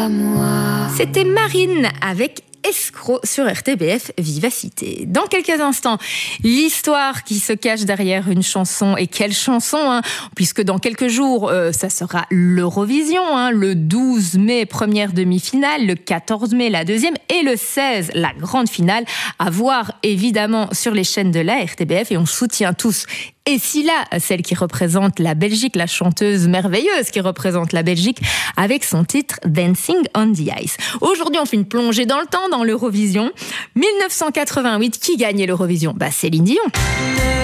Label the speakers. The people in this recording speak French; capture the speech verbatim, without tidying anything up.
Speaker 1: à moi.
Speaker 2: C'était Marine avec Escroc sur R T B F Vivacité. Dans quelques instants, l'histoire qui se cache derrière une chanson. Et quelle chanson, hein, puisque dans quelques jours, euh, ça sera l'Eurovision, hein, le douze mai, première demi-finale, le quatorze mai, la deuxième, et le seize, la grande finale, à voir évidemment sur les chaînes de la R T B F, et on soutient tous. Et si là, celle qui représente la Belgique, la chanteuse merveilleuse qui représente la Belgique, avec son titre Dancing on the Ice. Aujourd'hui, on fait une plongée dans le temps, dans l'Eurovision. mille neuf cent quatre-vingt-huit, qui gagnait l'Eurovision ? Bah, Céline Dion.